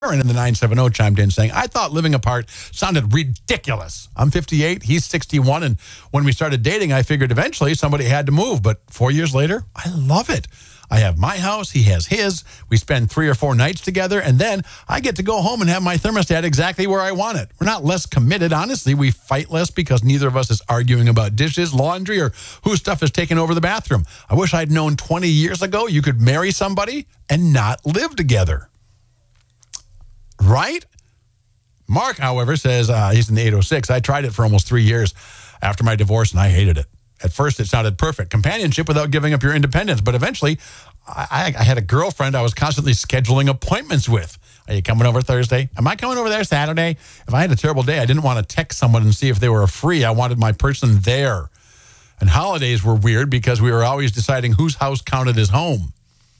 Aaron in the 970 chimed in saying, I thought living apart sounded ridiculous. I'm 58, he's 61, and when we started dating, I figured eventually somebody had to move. But 4 years later, I love it. I have my house, he has his. We spend 3 or 4 nights together, and then I get to go home and have my thermostat exactly where I want it. We're not less committed, honestly. We fight less because neither of us is arguing about dishes, laundry, or whose stuff is taking over the bathroom. I wish I'd known 20 years ago you could marry somebody and not live together. Right? Mark, however, says he's in the 806. I tried it for almost 3 years after my divorce, and I hated it. At first, it sounded perfect. Companionship without giving up your independence. But eventually, I had a girlfriend I was constantly scheduling appointments with. Are you coming over Thursday? Am I coming over there Saturday? If I had a terrible day, I didn't want to text someone and see if they were free. I wanted my person there. And holidays were weird because we were always deciding whose house counted as home.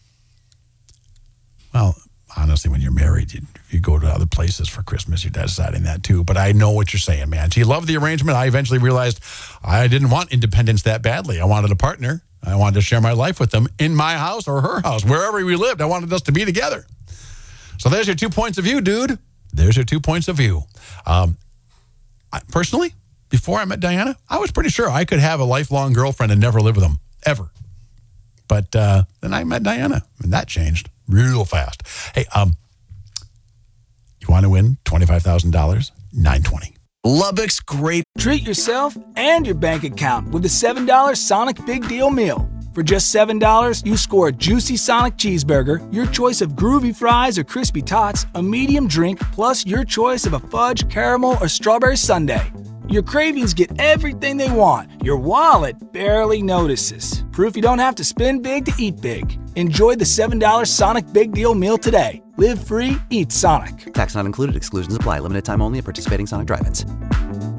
Well, honestly, when you're married, you go to other places for Christmas. You're deciding that too. But I know what you're saying, man. She loved the arrangement. I eventually realized I didn't want independence that badly. I wanted a partner. I wanted to share my life with them in my house or her house, wherever we lived. I wanted us to be together. So there's your 2 points of view, dude. There's your 2 points of view. Personally, before I met Diana, I was pretty sure I could have a lifelong girlfriend and never live with them, ever. But then I met Diana, and that changed real fast. Hey, you want to win $25,000? 920. Lubbock's great. Treat yourself and your bank account with the $7 Sonic Big Deal Meal. For just $7, you score a juicy Sonic cheeseburger, your choice of groovy fries or crispy tots, a medium drink, plus your choice of a fudge, caramel, or strawberry sundae. Your cravings get everything they want. Your wallet barely notices. Proof you don't have to spend big to eat big. Enjoy the $7 Sonic Big Deal Meal today. Live free, eat Sonic. Tax not included. Exclusions apply. Limited time only at participating Sonic drive-ins.